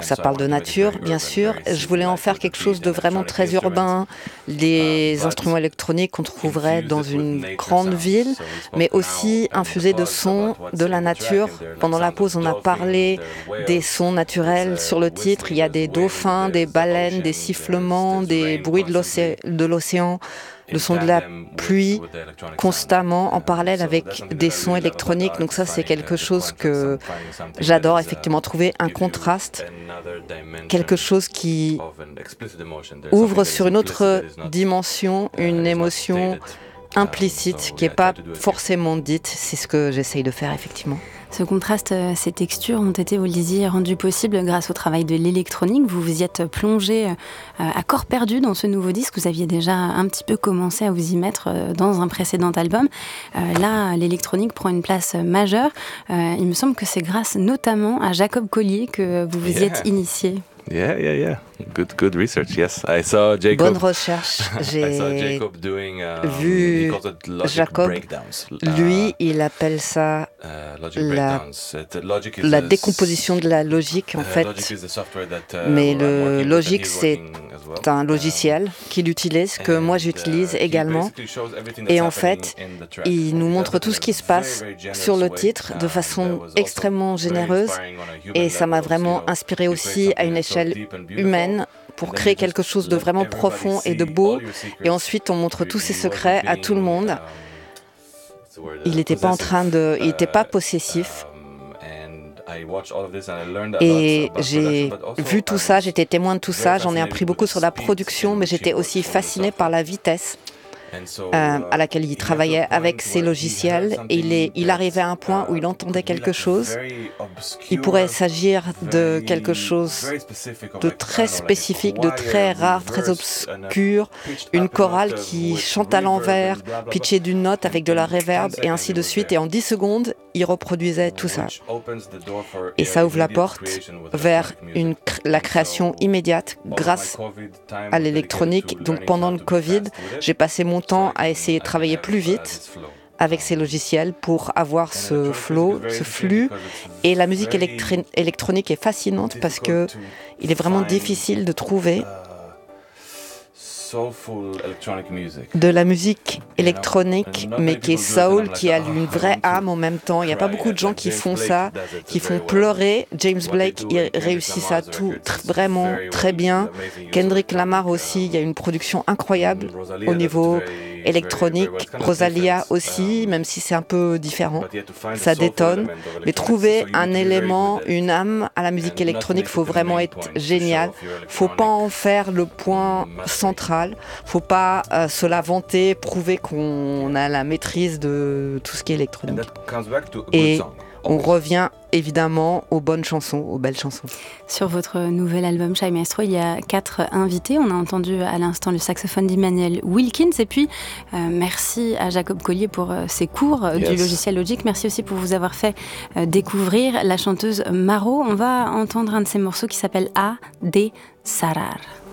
ça parle de nature, bien sûr. Je voulais en faire quelque chose de vraiment très urbain, des instruments électroniques qu'on trouverait dans une grande ville, mais aussi infusés de sons de la nature. Pendant la pause, on a parlé des sons naturels sur le titre. Il y a des dauphins, des baleines, des sifflements, des bruits de l'océan, le son de la pluie, constamment en parallèle avec des sons électroniques. Donc ça, c'est quelque chose que j'adore, effectivement, trouver un contraste, quelque chose qui ouvre sur une autre dimension, une émotion implicite qui n'est pas forcément dite. C'est ce que j'essaye de faire, effectivement. Ce contraste, ces textures ont été, vous le disiez, rendues possibles grâce au travail de l'électronique. Vous vous y êtes plongé à corps perdu dans ce nouveau disque. Vous aviez déjà un petit peu commencé à vous y mettre dans un précédent album. Là, l'électronique prend une place majeure. Il me semble que c'est grâce notamment à Jacob Collier que vous vous y êtes initié. Yeah. Good research. Yes, I saw Jacob. Bonne recherche. J'ai vu Jacob. Lui, il appelle ça la décomposition de la logique, en fait. Mais le Logic, c'est un logiciel qu'il utilise, que moi j'utilise également. Et en fait, il nous montre tout ce qui se passe sur le titre de façon extrêmement généreuse. Et ça m'a vraiment inspiré aussi à une échelle humaine pour créer quelque chose de vraiment profond et de beau. Et ensuite, on montre tous ses secrets à tout le monde. Il n'était pas possessif. Et j'ai vu tout ça, j'étais témoin de tout ça, j'en ai appris beaucoup sur la production, mais j'étais aussi fascinée par la vitesse à laquelle il travaillait avec ses logiciels. Et il arrivait à un point où il entendait quelque chose. Il pourrait s'agir de quelque chose de très spécifique, de très rare, très obscur, une chorale qui chante à l'envers, pitchée d'une note avec de la reverb et ainsi de suite. Et en 10 secondes, il reproduisait tout ça. Et ça ouvre la porte vers la création immédiate grâce à l'électronique. Donc pendant le Covid, j'ai passé mon temps à essayer de travailler plus vite avec ces logiciels pour avoir ce flow, ce flux. Et la musique électronique est fascinante parce que il est vraiment difficile de trouver de la musique électronique, mais qui est soul, qui a une vraie âme en même temps. Il n'y a pas beaucoup de gens qui font ça, qui font pleurer. James Blake, il réussit ça tout vraiment très bien. Kendrick Lamar aussi, il y a une production incroyable au niveau électronique. Rosalia aussi, même si c'est un peu différent, ça détonne. Mais trouver un élément, une âme à la musique électronique, il faut vraiment être génial. Il ne faut pas en faire le point central. Faut pas se la vanter, prouver qu'on a la maîtrise de tout ce qui est électronique. Et on revient évidemment aux bonnes chansons, aux belles chansons. Sur votre nouvel album Shy Maestro, il y a 4 invités. On a entendu à l'instant le saxophone d'Emmanuel Wilkins. Et puis, merci à Jacob Collier pour ses cours du logiciel Logic. Merci aussi pour vous avoir fait découvrir la chanteuse Maro. On va entendre un de ses morceaux qui s'appelle A. D. Sarar.